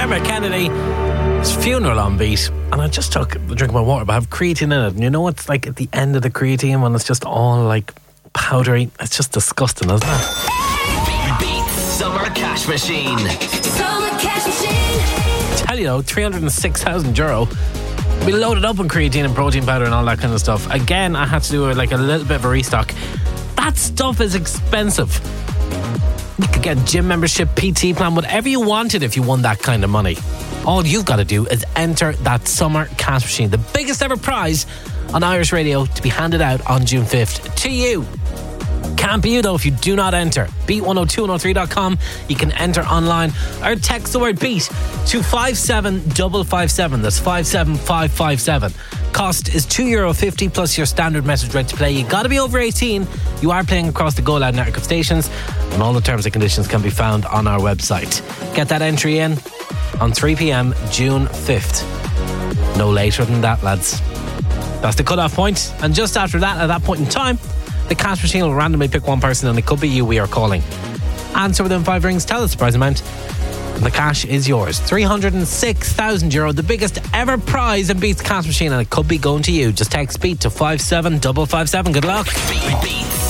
Dermot Kennedy. His funeral on beat. And I just took a drink of my water, but I have creatine in it. And you know what's like at the end of the creatine when it's just all like powdery? It's just disgusting, isn't it? Beat Summer Cash Machine. Summer Cash Machine. Tell you though, €306,000. We loaded up on creatine and protein powder and all that kind of stuff. Again, I had to do like a little bit of a restock. That stuff is expensive. You could get gym membership, PT plan, whatever you wanted if you won that kind of money. All you've got to do is enter that Summer Cash Machine, the biggest ever prize on Irish radio to be handed out on June 5th to you. Can't be you though if you do not enter. Beat102103.com. You can enter online or text the word beat to 57557. That's 57557. Cost is €2.50 plus your standard message rate to play. You got to be over 18. You are playing across the Go Loud network of stations, and all the terms and conditions can be found on our website. Get that entry in on 3 p.m. June 5th. No later than that, lads. That's the cut-off point. And just after that, at that point in time, the cash machine will randomly pick one person, and it could be you we are calling. Answer within 5 rings, tell the surprise amount, and the cash is yours. €306,000, the biggest ever prize in Beat's cash machine, and it could be going to you. Just text Beat to 57557. Good luck. Beat